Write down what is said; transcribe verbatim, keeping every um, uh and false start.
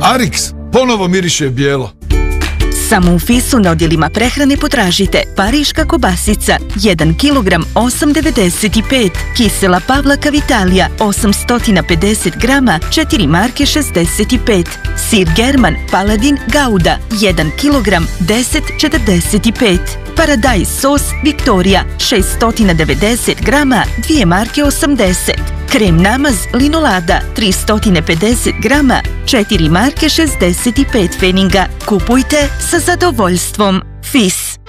Arix ponovo miriše bijelo. Samo u Fisu na odjelima prehrane potražite pariška kobasica jedan kilogram osam devedeset pet, kisela Pavlaka Vitalija osamsto pedeset grama četiri marke šezdeset pet, sir German Paladin Gouda jedan kilogram deset četrdeset pet, paradajz sos Viktorija šesto devedeset grama dvije marke osamdeset, krem namaz Linolada tristo pedeset grama četiri marke šezdeset pet pfeniga. Kupujte sa zadovoljstvom. Fis.